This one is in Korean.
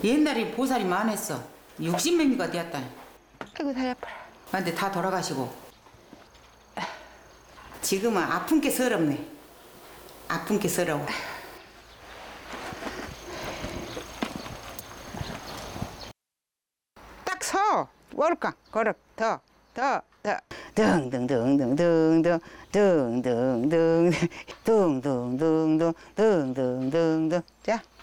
옛날에 보살이 많았어. 60명이가 되었다. 아이고 다리 아파라. 근데 다 돌아가시고. 지금은 아픈 게 서럽네. 아픈 게 서러워. 딱 서. 월까 걸어 더. 등등등등등등 등등등 등등등등 등등등등 자.